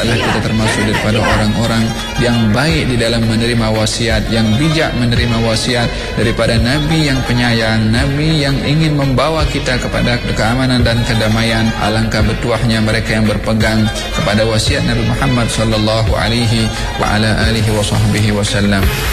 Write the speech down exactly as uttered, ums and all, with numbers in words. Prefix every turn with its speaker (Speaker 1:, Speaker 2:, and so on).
Speaker 1: hendaklah kita termasuk daripada orang-orang yang baik di dalam menerima wasiat, yang bijak menerima wasiat daripada Nabi yang penyayang, Nabi yang ingin membawa kita kepada keamanan dan kedamaian. Alangkah bertuahnya mereka yang berpegang kepada wasiat Nabi Muhammad sallallahu alaihi wa ala alihi wa sahbihi wasallam.